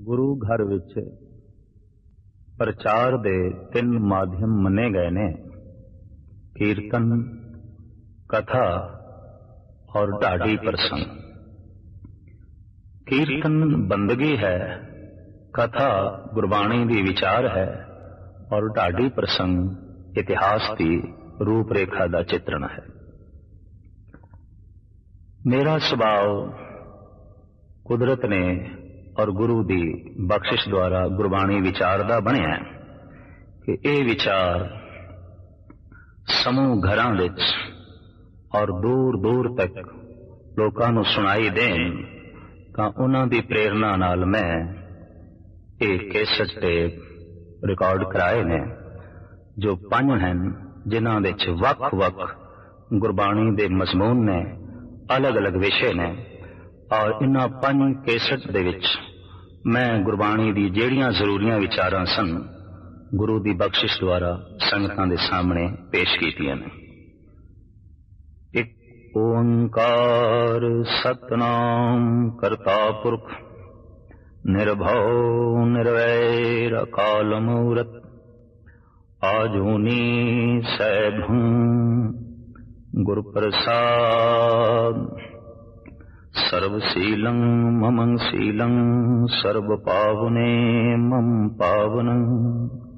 ਗੁਰੂ ਘਰ ਵਿੱਚ ਪ੍ਰਚਾਰ ਦੇ 3 ਮਾਧਿਅਮ ਮੰਨੇ ਗਏ ਨੇ, ਕੀਰਤਨ, ਕਥਾ ਔਰ ਢਾਡੀ ਪ੍ਰਸੰਗ। ਕੀਰਤਨ ਬੰਦਗੀ ਹੈ, ਕਥਾ ਗੁਰਬਾਣੀ ਦੀ ਵਿਚਾਰ ਹੈ ਔਰ ਢਾਡੀ ਪ੍ਰਸੰਗ ਇਤਿਹਾਸ ਦੀ ਰੂਪ ਰੇਖਾ ਦਾ ਚਿਤਰਣ ਹੈ। ਮੇਰਾ ਸੁਭਾਅ ਕੁਦਰਤ ਨੇ ਔਰ ਗੁਰੂ ਦੀ ਬਖਸ਼ਿਸ਼ ਦੁਆਰਾ ਗੁਰਬਾਣੀ ਵਿਚਾਰ ਦਾ ਬਣਿਆ ਕਿ ਇਹ ਵਿਚਾਰ ਸਮੂਹ ਘਰਾਂ ਵਿੱਚ ਔਰ ਦੂਰ ਦੂਰ ਤੱਕ ਲੋਕਾਂ ਨੂੰ ਸੁਣਾਈ ਦੇਣ, ਤਾਂ ਉਹਨਾਂ ਦੀ ਪ੍ਰੇਰਨਾ ਨਾਲ ਮੈਂ ਇਹ ਕੈਸਟ ਟੇਪ ਰਿਕਾਰਡ ਕਰਾਏ ਨੇ, ਜੋ 5 ਹਨ, ਜਿਨ੍ਹਾਂ ਵਿੱਚ ਵੱਖ-ਵੱਖ ਗੁਰਬਾਣੀ ਦੇ ਮਜ਼ਮੂਨ ਨੇ, ਅਲੱਗ-ਅਲੱਗ ਵਿਸ਼ੇ ਨੇ। ਔਰ ਇਹਨਾਂ 5 ਕੈਸਟ ਦੇ ਵਿੱਚ ਮੈਂ ਗੁਰਬਾਣੀ ਦੀ ਜਿਹੜੀਆਂ ਜ਼ਰੂਰੀਆਂ ਵਿਚਾਰਾਂ ਸਨ, ਗੁਰੂ ਦੀ ਬਖਸ਼ਿਸ਼ ਦੁਆਰਾ ਸੰਗਤਾਂ ਦੇ ਸਾਹਮਣੇ ਪੇਸ਼ ਕੀਤੀਆਂ ਨੇ। ਇੱਕ ਓੰਕਾਰ ਸਤਨਾਮ ਕਰਤਾ ਪੁਰਖ ਨਿਰਭਉ ਨਿਰਵੈਰ ਅਕਾਲ ਮੂਰਤ ਆਜੂਨੀ ਸੈਭੰ ਗੁਰ ਪ੍ਰਸਾਦ ਸਰਬ ਸੀਲੰ ਮਮੰ ਸੀਲੰ ਸਰਬ ਪਾਵਨੇ ਮਮ ਪਾਵਨੰ।